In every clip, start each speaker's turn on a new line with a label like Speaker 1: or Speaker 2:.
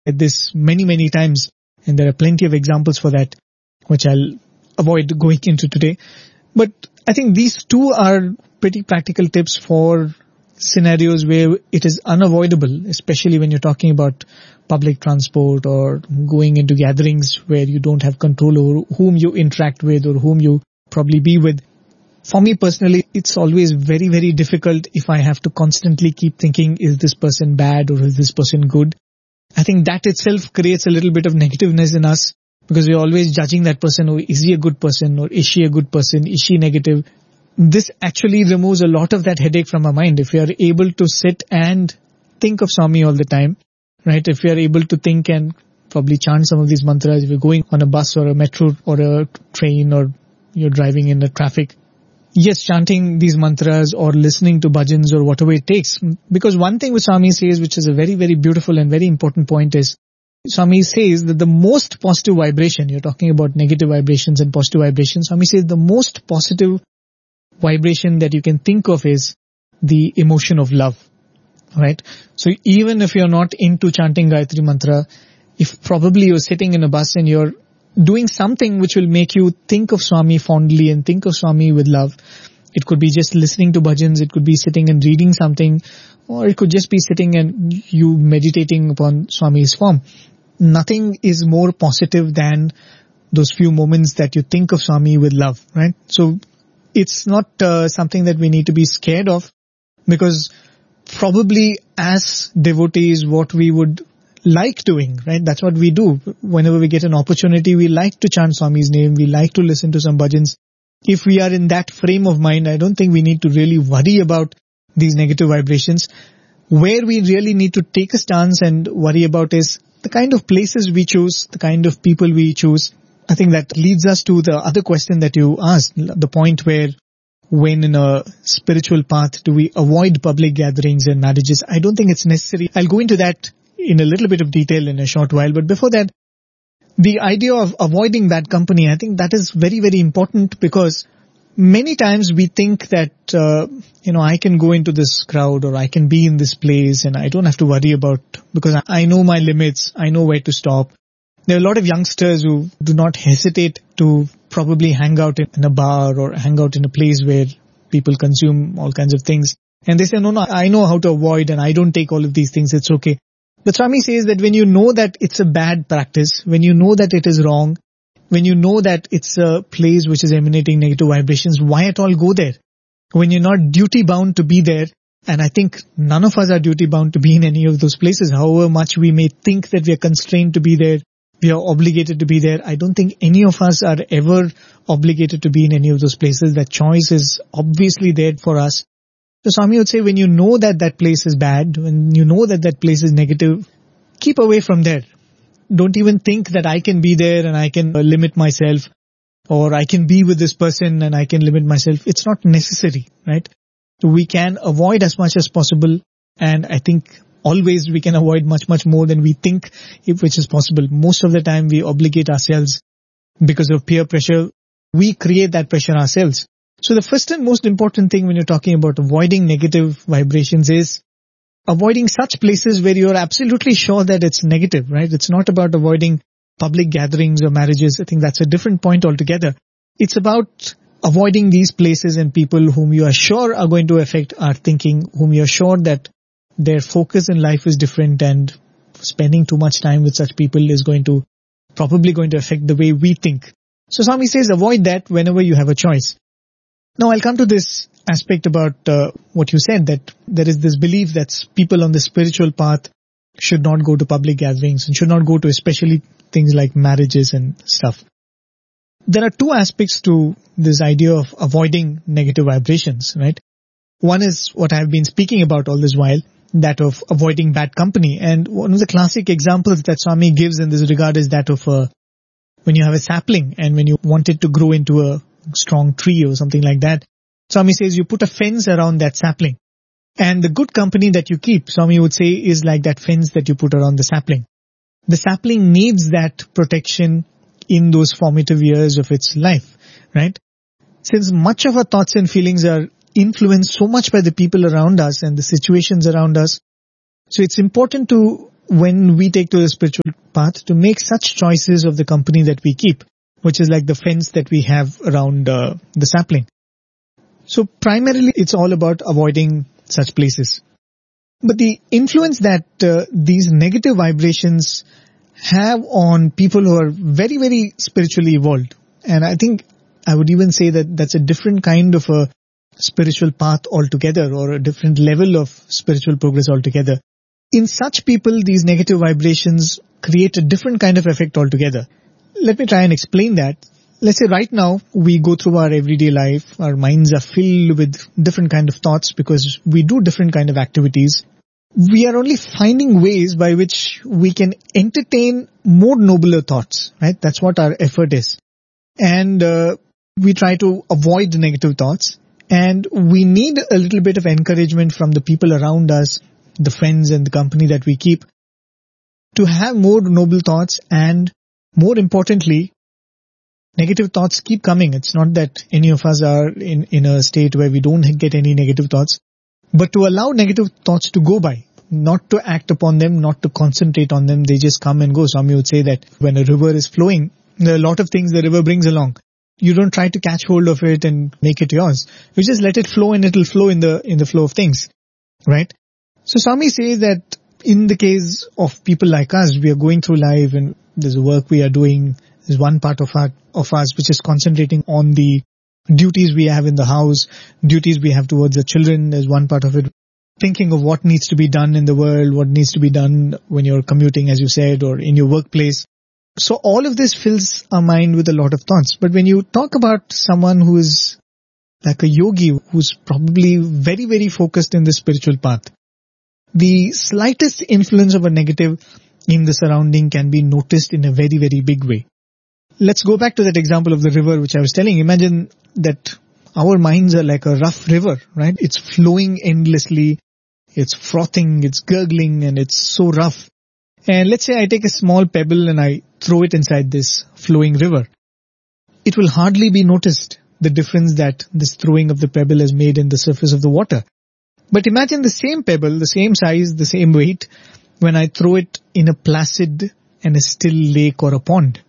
Speaker 1: this many, many times, and there are plenty of examples for that, which I'll avoid going into today. But I think these two are pretty practical tips for scenarios where it is unavoidable, especially when you're talking about public transport or going into gatherings where you don't have control over whom you interact with or whom you probably be with. For me personally, it's always very, very difficult if I have to constantly keep thinking, is this person bad or is this person good? I think that itself creates a little bit of negativeness in us because we're always judging that person. Oh, is he a good person or is she a good person? Is she negative? This actually removes a lot of that headache from our mind. If we are able to sit and think of Swami all the time, right? If we are able to think and probably chant some of these mantras, if you're going on a bus or a metro or a train or you're driving in the traffic, yes, chanting these mantras or listening to bhajans or whatever it takes. Because one thing which Swami says, which is a very, very beautiful and very important point, is Swami says that the most positive vibration, you're talking about negative vibrations and positive vibrations, Swami says the most positive vibration that you can think of is the emotion of love, right? So even if you're not into chanting Gayatri Mantra, if probably you're sitting in a bus and you're doing something which will make you think of Swami fondly and think of Swami with love. It could be just listening to bhajans, it could be sitting and reading something, or it could just be sitting and you meditating upon Swami's form. Nothing is more positive than those few moments that you think of Swami with love, right? So it's not something that we need to be scared of, because probably as devotees what we would like doing, right? That's what we do. Whenever we get an opportunity, we like to chant Swami's name. We like to listen to some bhajans. If we are in that frame of mind, I don't think we need to really worry about these negative vibrations. Where we really need to take a stance and worry about is the kind of places we choose, the kind of people we choose. I think that leads us to the other question that you asked, the point where when in a spiritual path, do we avoid public gatherings and marriages? I don't think it's necessary. I'll go into that in a little bit of detail in a short while. But before that, the idea of avoiding bad company, I think that is very, very important, because many times we think that, I can go into this crowd or I can be in this place and I don't have to worry about, because I know my limits, I know where to stop. There are a lot of youngsters who do not hesitate to probably hang out in a bar or hang out in a place where people consume all kinds of things. And they say, no, I know how to avoid and I don't take all of these things, it's okay. But Swami says that when you know that it's a bad practice, when you know that it is wrong, when you know that it's a place which is emanating negative vibrations, why at all go there? When you're not duty bound to be there, and I think none of us are duty bound to be in any of those places, however much we may think that we are constrained to be there, we are obligated to be there. I don't think any of us are ever obligated to be in any of those places. That choice is obviously there for us. So Swami would say, when you know that that place is bad, when you know that that place is negative, keep away from there. Don't even think that I can be there and I can limit myself, or I can be with this person and I can limit myself. It's not necessary, right? So we can avoid as much as possible, and I think always we can avoid much, much more than we think which is possible. Most of the time we obligate ourselves because of peer pressure. We create that pressure ourselves. So the first and most important thing when you're talking about avoiding negative vibrations is avoiding such places where you're absolutely sure that it's negative, right? It's not about avoiding public gatherings or marriages. I think that's a different point altogether. It's about avoiding these places and people whom you are sure are going to affect our thinking, whom you're sure that their focus in life is different, and spending too much time with such people is probably going to affect the way we think. So Swami says avoid that whenever you have a choice. Now I'll come to this aspect about what you said, that there is this belief that people on the spiritual path should not go to public gatherings and should not go to especially things like marriages and stuff. There are two aspects to this idea of avoiding negative vibrations, right? One is what I've been speaking about all this while, that of avoiding bad company. And one of the classic examples that Swami gives in this regard is that of when you have a sapling and when you want it to grow into a strong tree or something like that. Swami says you put a fence around that sapling. And the good company that you keep, Swami would say, is like that fence that you put around the sapling. The sapling needs that protection in those formative years of its life, right? Since much of our thoughts and feelings are influenced so much by the people around us and the situations around us, so it's important to when we take to the spiritual path to make such choices of the company that we keep, which is like the fence that we have around the sapling. So primarily it's all about avoiding such places. But the influence that these negative vibrations have on people who are very, very spiritually evolved, and I think I would even say that that's a different kind of a spiritual path altogether, or a different level of spiritual progress altogether. In such people, these negative vibrations create a different kind of effect altogether. Let me try and explain that. Let's say right now we go through our everyday life, our minds are filled with different kind of thoughts because we do different kind of activities. We are only finding ways by which we can entertain more nobler thoughts, right? That's what our effort is. And we try to avoid negative thoughts. And we need a little bit of encouragement from the people around us, the friends and the company that we keep, to have more noble thoughts. And more importantly, negative thoughts keep coming. It's not that any of us are in a state where we don't get any negative thoughts, but to allow negative thoughts to go by, not to act upon them, not to concentrate on them. They just come and go. Swami would say that when a river is flowing, there are a lot of things the river brings along. You don't try to catch hold of it and make it yours. You just let it flow, and it'll flow in the flow of things, right? So Swami says that in the case of people like us, we are going through life and there's a work we are doing. There's one part of us which is concentrating on the duties we have in the house, duties we have towards the children. There's one part of it thinking of what needs to be done in the world, what needs to be done when you're commuting, as you said, or in your workplace. So all of this fills our mind with a lot of thoughts. But when you talk about someone who is like a yogi, who's probably very, very focused in the spiritual path, the slightest influence of a negative in the surrounding can be noticed in a very, very big way. Let's go back to that example of the river which I was telling. Imagine that our minds are like a rough river, right? It's flowing endlessly, it's frothing, it's gurgling, and it's so rough. And let's say I take a small pebble and I throw it inside this flowing river. It will hardly be noticed, the difference that this throwing of the pebble has made in the surface of the water. But imagine the same pebble, the same size, the same weight, when I throw it in a placid and a still lake or a pond.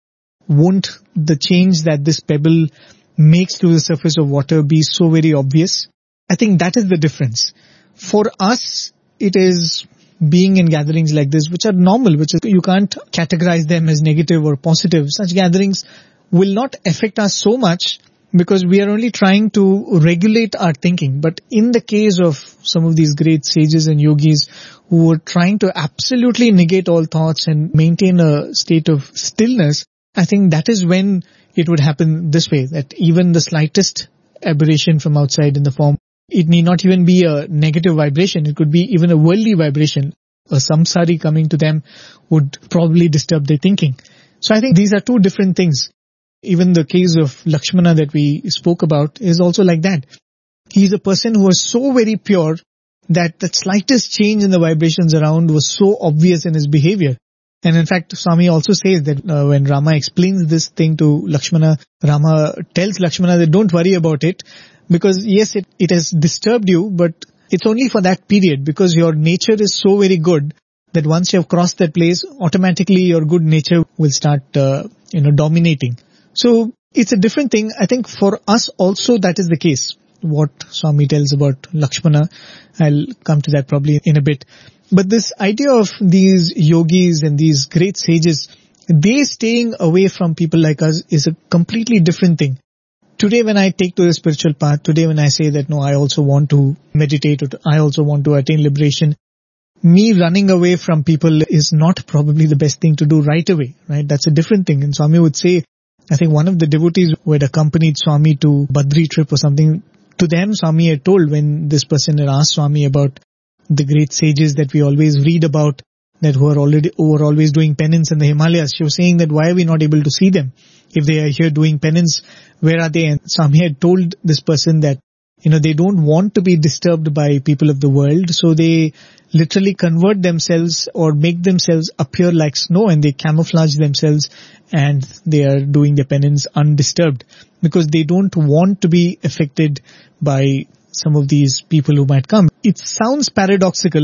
Speaker 1: Won't the change that this pebble makes to the surface of water be so very obvious? I think that is the difference. For us, it is being in gatherings like this, which are normal, which is, you can't categorize them as negative or positive. Such gatherings will not affect us so much because we are only trying to regulate our thinking. But in the case of some of these great sages and yogis who are trying to absolutely negate all thoughts and maintain a state of stillness, I think that is when it would happen this way, that even the slightest aberration from outside in the form, it need not even be a negative vibration. It could be even a worldly vibration. A samsari coming to them would probably disturb their thinking. So I think these are two different things. Even the case of Lakshmana that we spoke about is also like that. He is a person who was so very pure that the slightest change in the vibrations around was so obvious in his behavior. And in fact, Swami also says that when Rama explains this thing to Lakshmana, Rama tells Lakshmana that don't worry about it, because yes, it has disturbed you, but it's only for that period, because your nature is so very good that once you have crossed that place, automatically your good nature will start dominating. So it's a different thing. I think for us also that is the case. What Swami tells about Lakshmana, I'll come to that probably in a bit. But this idea of these yogis and these great sages, they staying away from people like us is a completely different thing. Today when I take to the spiritual path, today when I say that no, I also want to meditate, or I also want to attain liberation, me running away from people is not probably the best thing to do right away, right? That's a different thing. And Swami would say, I think one of the devotees who had accompanied Swami to Badri trip or something, to them Swami had told, when this person had asked Swami about the great sages that we always read about, that who are always doing penance in the Himalayas, she was saying that why are we not able to see them? If they are here doing penance, where are they? And Swami had told this person that, they don't want to be disturbed by people of the world, so they literally convert themselves or make themselves appear like snow, and they camouflage themselves and they are doing their penance undisturbed, because they don't want to be affected by some of these people who might come. It sounds paradoxical,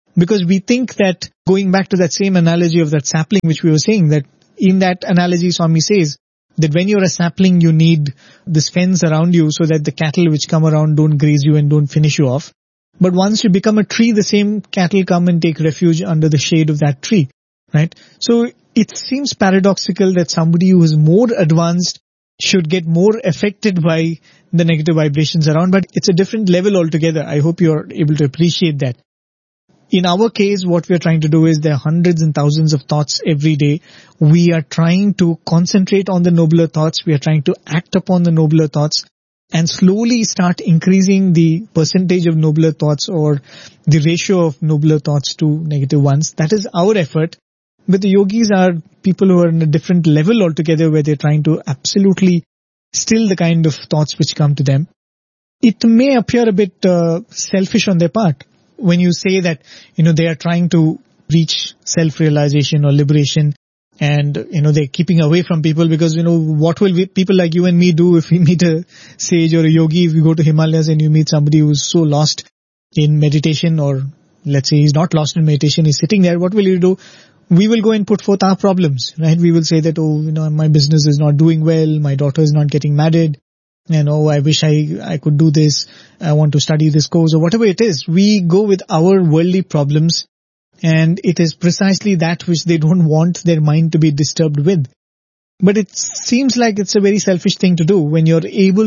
Speaker 1: Because we think that, going back to that same analogy of that sapling which we were saying, that in that analogy Swami says that when you're a sapling you need this fence around you so that the cattle which come around don't graze you and don't finish you off. But once you become a tree, the same cattle come and take refuge under the shade of that tree, right? So it seems paradoxical that somebody who is more advanced should get more affected by the negative vibrations around, but it's a different level altogether. I hope you're able to appreciate that. In our case, what we're trying to do is there are hundreds and thousands of thoughts every day. We are trying to concentrate on the nobler thoughts. We are trying to act upon the nobler thoughts and slowly start increasing the percentage of nobler thoughts or the ratio of nobler thoughts to negative ones. That is our effort. But the yogis are people who are in a different level altogether, where they're trying to absolutely still the kind of thoughts which come to them. It may appear a bit selfish on their part when you say that, they are trying to reach self-realization or liberation, and, they're keeping away from people because, what will people like you and me do if we meet a sage or a yogi? If you go to Himalayas and you meet somebody who's so lost in meditation, or let's say he's not lost in meditation, he's sitting there, what will you do? We will go and put forth our problems, right? We will say that, my business is not doing well, my daughter is not getting married, I wish I could do this, I want to study this course, or whatever it is. We go with our worldly problems, and it is precisely that which they don't want their mind to be disturbed with. But it seems like it's a very selfish thing to do when you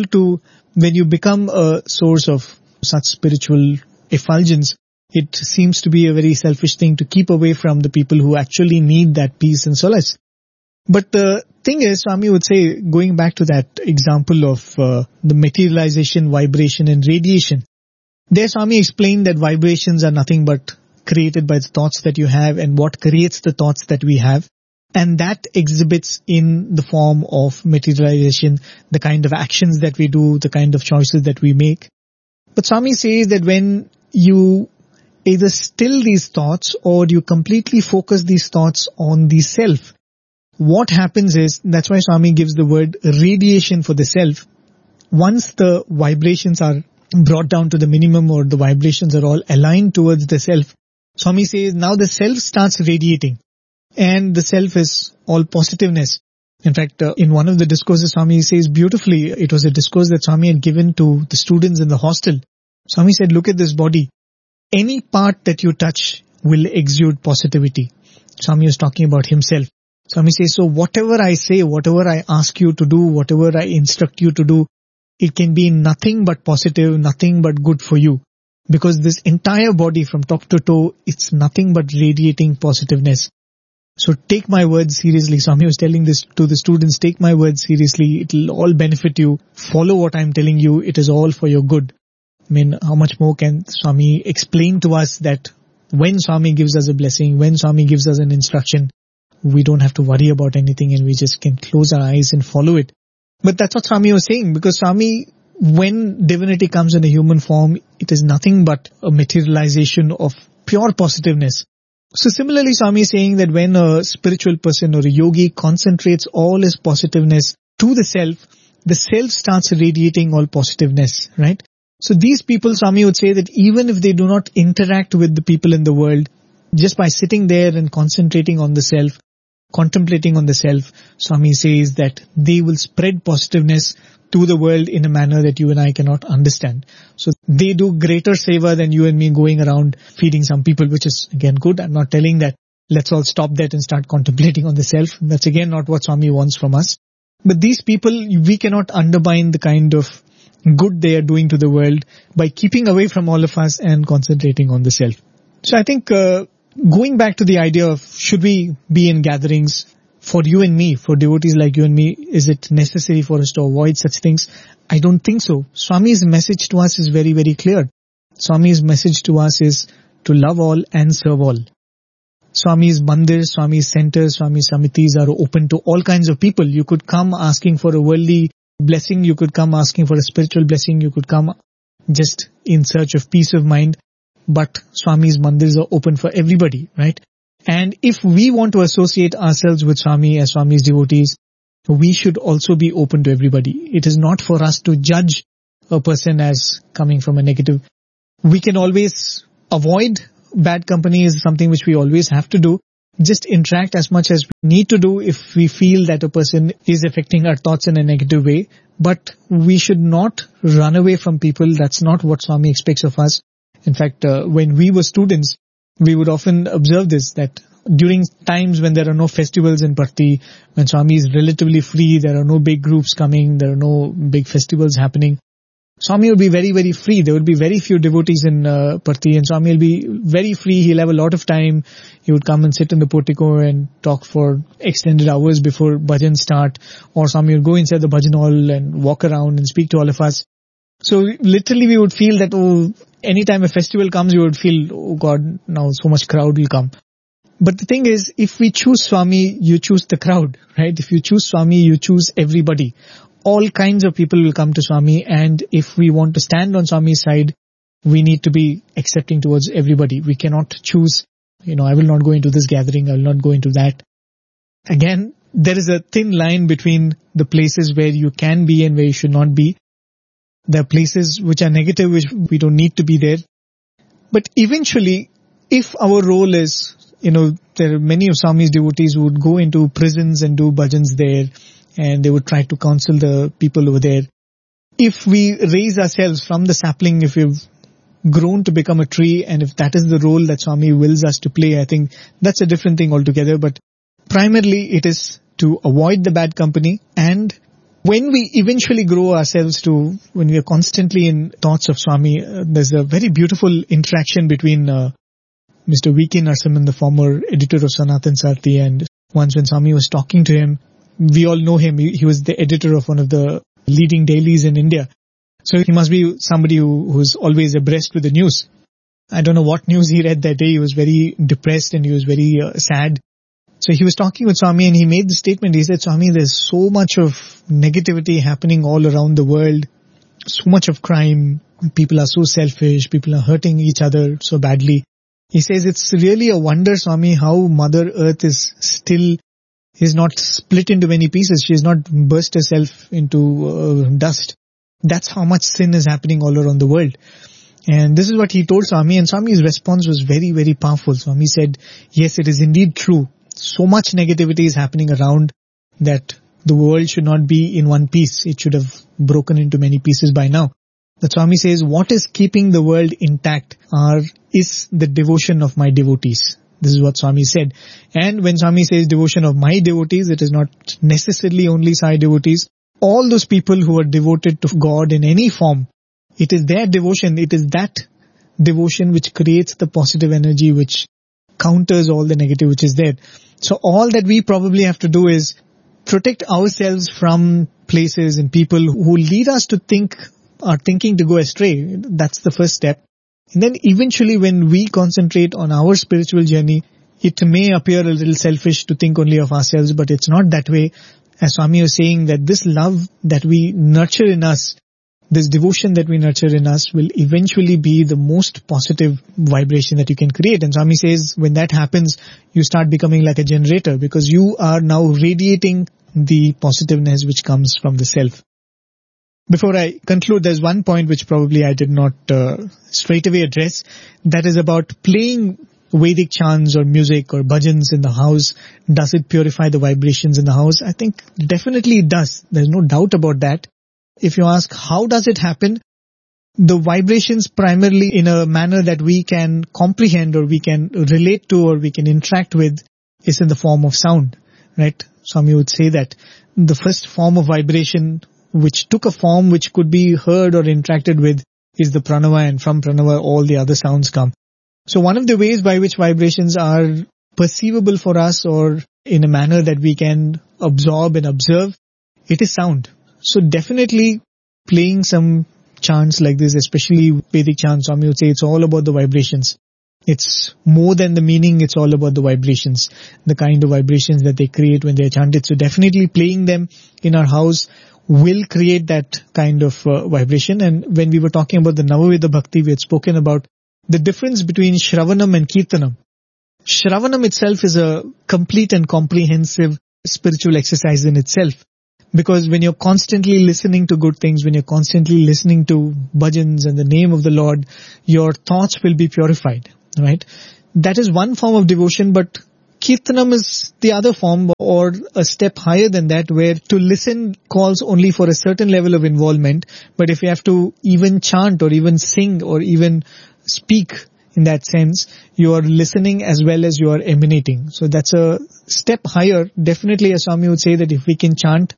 Speaker 1: become a source of such spiritual effulgence. It seems to be a very selfish thing to keep away from the people who actually need that peace and solace. But the thing is, Swami would say, going back to that example of the materialization, vibration and radiation, there Swami explained that vibrations are nothing but created by the thoughts that you have, and what creates the thoughts that we have. And that exhibits in the form of materialization, the kind of actions that we do, the kind of choices that we make. But Swami says that when you either still these thoughts or you completely focus these thoughts on the self, what happens is, that's why Swami gives the word radiation for the self. Once the vibrations are brought down to the minimum, or the vibrations are all aligned towards the self, Swami says now the self starts radiating, and the self is all positiveness. In fact, in one of the discourses, Swami says beautifully, it was a discourse that Swami had given to the students in the hostel. Swami said, look at this body. Any part that you touch will exude positivity. Swami was talking about himself. Swami says, so whatever I say, whatever I ask you to do, whatever I instruct you to do, it can be nothing but positive, nothing but good for you. Because this entire body from top to toe, it's nothing but radiating positiveness. So take my words seriously. Swami was telling this to the students, take my words seriously. It will all benefit you. Follow what I'm telling you. It is all for your good. I mean, how much more can Swami explain to us that when Swami gives us a blessing, when Swami gives us an instruction, we don't have to worry about anything and we just can close our eyes and follow it. But that's what Swami was saying, because Swami, when divinity comes in a human form, it is nothing but a materialization of pure positiveness. So similarly, Swami is saying that when a spiritual person or a yogi concentrates all his positiveness to the self starts radiating all positiveness, right? So these people, Swami would say that even if they do not interact with the people in the world, just by sitting there and concentrating on the self, contemplating on the self, Swami says that they will spread positiveness to the world in a manner that you and I cannot understand. So they do greater seva than you and me going around feeding some people, which is again good. I'm not telling that let's all stop that and start contemplating on the self. That's again not what Swami wants from us. But these people, we cannot undermine the kind of good they are doing to the world by keeping away from all of us and concentrating on the self. So I think going back to the idea of should we be in gatherings, for you and me, for devotees like you and me, is it necessary for us to avoid such things? I don't think so. Swami's message to us is very, very clear. Swami's message to us is to love all and serve all. Swami's mandirs, Swami's centers, Swami's samitis are open to all kinds of people. You could come asking for a worldly blessing, you could come asking for a spiritual blessing, you could come just in search of peace of mind. But Swami's mandirs are open for everybody, right? And if we want to associate ourselves with Swami as Swami's devotees, we should also be open to everybody. It is not for us to judge a person as coming from a negative. We can always avoid bad company is something which we always have to do. Just interact as much as we need to do if we feel that a person is affecting our thoughts in a negative way. But we should not run away from people. That's not what Swami expects of us. In fact, when we were students, we would often observe this, that during times when there are no festivals in Parthi, when Swami is relatively free, there are no big groups coming, there are no big festivals happening, Swami will be very, very free. There will be very few devotees in Parthi, and Swami will be very free. He'll have a lot of time. He would come and sit in the portico and talk for extended hours before bhajan start. Or Swami will go inside the bhajan hall and walk around and speak to all of us. So literally we would feel that, anytime a festival comes, we would feel, oh God, now so much crowd will come. But the thing is, if we choose Swami, you choose the crowd, right? If you choose Swami, you choose everybody. All kinds of people will come to Swami, and if we want to stand on Swami's side, we need to be accepting towards everybody. We cannot choose, I will not go into this gathering, I will not go into that. Again, there is a thin line between the places where you can be and where you should not be. There are places which are negative, which we don't need to be there. But eventually, if our role is, there are many of Swami's devotees who would go into prisons and do bhajans there, and they would try to counsel the people over there. If we raise ourselves from the sapling, if we've grown to become a tree, and if that is the role that Swami wills us to play, I think that's a different thing altogether. But primarily it is to avoid the bad company, and when we eventually grow ourselves to, when we are constantly in thoughts of Swami, there's a very beautiful interaction between Mr. V.K. Narasimhan, the former editor of Sanatan Sarthi, and once when Swami was talking to him, we all know him. He was the editor of one of the leading dailies in India. So he must be somebody who's always abreast with the news. I don't know what news he read that day. He was very depressed and he was very sad. So he was talking with Swami and he made the statement. He said, Swami, there's so much of negativity happening all around the world. So much of crime. People are so selfish. People are hurting each other so badly. He says, it's really a wonder, Swami, how Mother Earth is not split into many pieces. She has not burst herself into dust. That's how much sin is happening all around the world. And this is what he told Swami, and Swami's response was very, very powerful. Swami said, yes, it is indeed true. So much negativity is happening around that the world should not be in one piece. It should have broken into many pieces by now. But Swami says, what is keeping the world intact is the devotion of my devotees. This is what Swami said. And when Swami says devotion of my devotees, it is not necessarily only Sai devotees. All those people who are devoted to God in any form, it is their devotion, it is that devotion which creates the positive energy which counters all the negative which is there. So all that we probably have to do is protect ourselves from places and people who lead us to are thinking to go astray. That's the first step. And then eventually when we concentrate on our spiritual journey, it may appear a little selfish to think only of ourselves, but it's not that way. As Swami was saying, that this love that we nurture in us, this devotion that we nurture in us will eventually be the most positive vibration that you can create. And Swami says when that happens, you start becoming like a generator because you are now radiating the positiveness which comes from the self. Before I conclude, there's one point which probably I did not straight away address. That is about playing Vedic chants or music or bhajans in the house. Does it purify the vibrations in the house? I think definitely it does. There's no doubt about that. If you ask how does it happen, the vibrations primarily in a manner that we can comprehend or we can relate to or we can interact with is in the form of sound, right? Swami would say that the first form of vibration which took a form which could be heard or interacted with is the pranava, and from pranava all the other sounds come. So one of the ways by which vibrations are perceivable for us or in a manner that we can absorb and observe, it is sound. So definitely playing some chants like this, especially Vedic chants, Swami would say it's all about the vibrations. It's more than the meaning, it's all about the vibrations, the kind of vibrations that they create when they are chanted. So definitely playing them in our house will create that kind of vibration. And when we were talking about the Navaveda Bhakti, we had spoken about the difference between Shravanam and Kirtanam. Shravanam itself is a complete and comprehensive spiritual exercise in itself. Because when you're constantly listening to good things, when you're constantly listening to bhajans and the name of the Lord, your thoughts will be purified. right? That is one form of devotion, but Kirtanam is the other form, or a step higher than that, where to listen calls only for a certain level of involvement. But if you have to even chant or even sing or even speak in that sense, you are listening as well as you are emanating. So that's a step higher. Definitely, as Swami would say, that if we can chant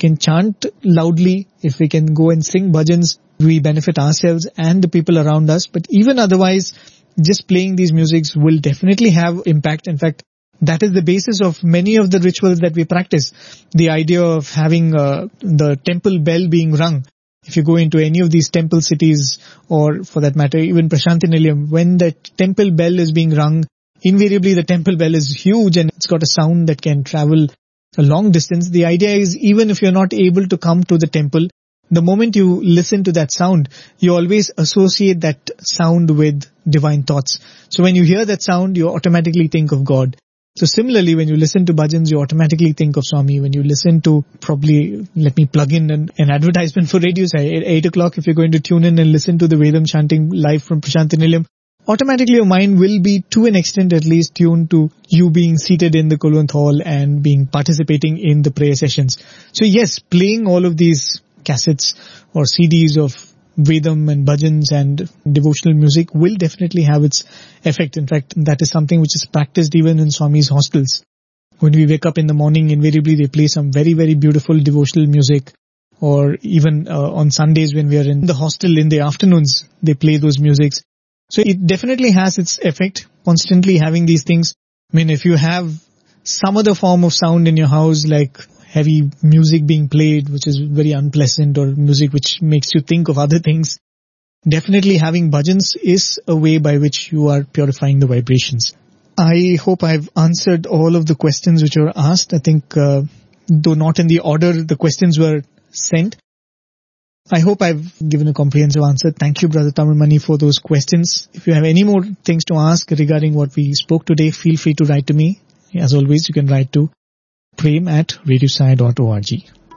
Speaker 1: loudly, if we can go and sing bhajans, we benefit ourselves and the people around us. But even otherwise, just playing these musics will definitely have impact. In fact, that is the basis of many of the rituals that we practice. The idea of having the temple bell being rung. If you go into any of these temple cities, or for that matter, even Prasanthi Nilayam, when the temple bell is being rung, invariably the temple bell is huge and it's got a sound that can travel a long distance. The idea is, even if you're not able to come to the temple, the moment you listen to that sound, you always associate that sound with divine thoughts. So when you hear that sound, you automatically think of God. So similarly, when you listen to bhajans, you automatically think of Swami. When you listen to, probably, let me plug in an advertisement for Radio Sai. At 8 o'clock, if you're going to tune in and listen to the Vedam chanting live from Prasanthi Nilayam, automatically your mind will be, to an extent at least, tuned to you being seated in the Kulwant Hall and participating in the prayer sessions. So yes, playing all of these cassettes or CDs of Vedam and bhajans and devotional music will definitely have its effect. In fact, that is something which is practiced even in Swami's hostels. When we wake up in the morning, invariably they play some very, very beautiful devotional music. Or even on Sundays when we are in the hostel in the afternoons, they play those musics. So it definitely has its effect, constantly having these things. I mean, if you have some other form of sound in your house, like heavy music being played, which is very unpleasant, or music which makes you think of other things, definitely having bhajans is a way by which you are purifying the vibrations. I hope I've answered all of the questions which were asked. I think, though not in the order the questions were sent, I hope I've given a comprehensive answer. Thank you, Brother Tamil Mani, for those questions. If you have any more things to ask regarding what we spoke today, feel free to write to me. As always, you can write to prem@radiosai.org.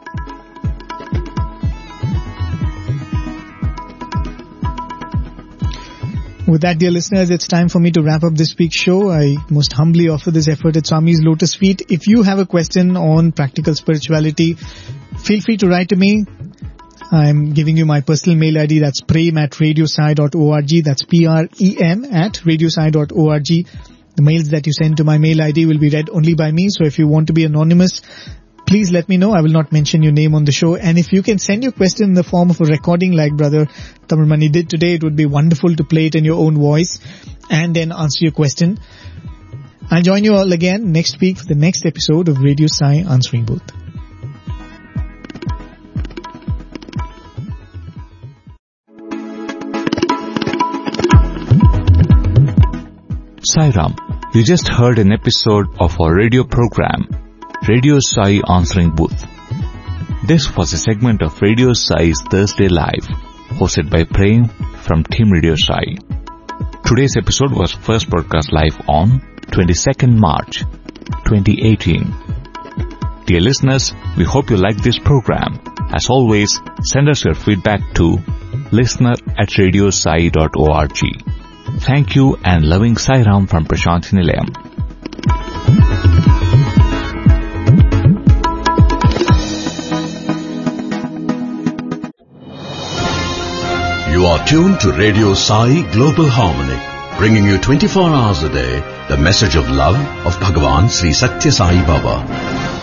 Speaker 1: With that, dear listeners, it's time for me to wrap up this week's show. I most humbly offer this effort at Swami's Lotus Feet. If you have a question on practical spirituality, feel free to write to me. I'm giving you my personal mail ID. That's prem@radiosai.org. That's prem@radiosai.org. The mails that you send to my mail ID will be read only by me. So if you want to be anonymous, please let me know. I will not mention your name on the show. And if you can send your question in the form of a recording like Brother Tamil Mani did today, it would be wonderful to play it in your own voice and then answer your question. I'll join you all again next week for the next episode of Radio Sai Answering Booth.
Speaker 2: Sai Ram, you just heard an episode of our radio program, Radio Sai Answering Booth. This was a segment of Radio Sai's Thursday Live, hosted by Prem from Team Radio Sai. Today's episode was first broadcast live on 22nd March 2018. Dear listeners, we hope you like this program. As always, send us your feedback to listener@radiosai.org. Thank you and loving Sai Ram from Prasanthi Nilayam.
Speaker 3: You are tuned to Radio Sai Global Harmony, bringing you 24 hours a day the message of love of Bhagavan Sri Satya Sai Baba.